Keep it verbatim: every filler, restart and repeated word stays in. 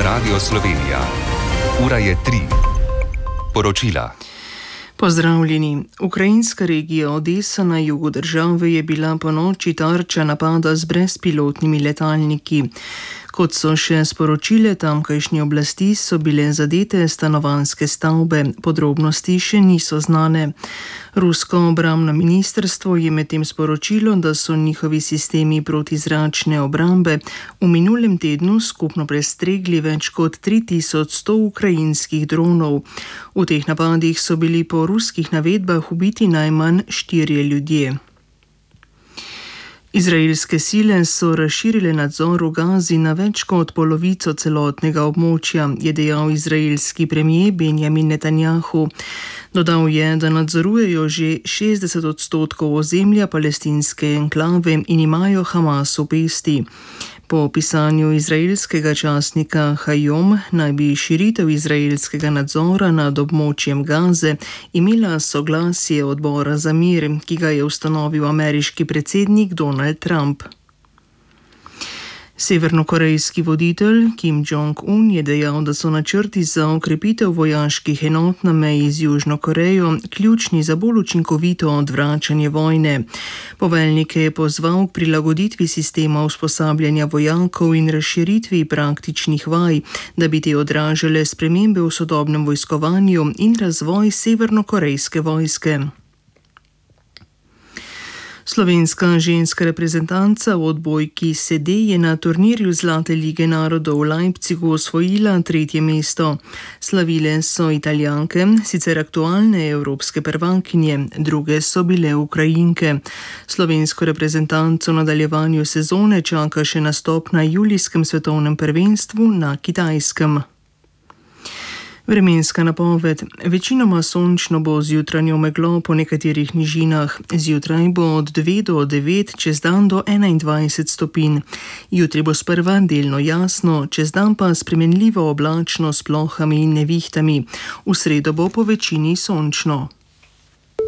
Radio Slovenija. Ura je tri. Poročila. Pozdravljeni. Ukrajinska regija Odesa na jugu države je bila ponoči tarča napada z brezpilotnimi letalniki. Kot so še sporočile tamkajšnje oblasti, so bile zadete stanovanjske stavbe, podrobnosti še niso znane. Rusko obrambno ministrstvo je medtem sporočilo, da so njihovi sistemi protizračne obrambe v minulem tednu skupno prestregli več kot tri tisoč sto ukrajinskih dronov. V teh napadih so bili po ruskih navedbah ubiti najmanj štirje ljudje. Izraelske sile so razširile nadzor v Gazi na več kot polovico celotnega območja, je dejal izraelski premier Benjamin Netanjahu. Dodal je, da nadzorujejo že šestdeset odstotkov ozemlja palestinske enklave in imajo Hamas v pesti. Po opisanju izraelskega časnika Hayom naj bi širitev izraelskega nadzora nad območjem Gaze imela soglasje odbora za mir, ki ga je ustanovil ameriški predsednik Donald Trump. Severnokorejski voditelj Kim Jong-un je dejal, da so načrti za okrepitev vojaških enot na meji z Južno Korejo ključni za bolj učinkovito odvračanje vojne. Poveljnike je pozval k prilagoditvi sistema usposabljanja vojakov in razširitvi praktičnih vaj, da bi te odražale spremembe v sodobnem vojskovanju in razvoj severnokorejske vojske. Slovenska ženska reprezentanca v odbojki sede je na turnirju Zlate lige narodov v Leipzigu osvojila tretje mesto. Slavile so Italijanke, sicer aktualne evropske prvakinje, druge so bile Ukrajinke. Slovensko reprezentanco v nadaljevanju sezone čaka še nastop na julijskem svetovnem prvenstvu na Kitajskem. Vremenska napoved. Večinoma sončno bo z jutranjo meglo po nekaterih nižinah. Zjutraj bo od dve do devet, čez dan do enaindvajset stopinj. Jutri bo sprva delno jasno, čez dan pa spremenljivo oblačno s plohami in nevihtami. V sredo bo po večini sončno.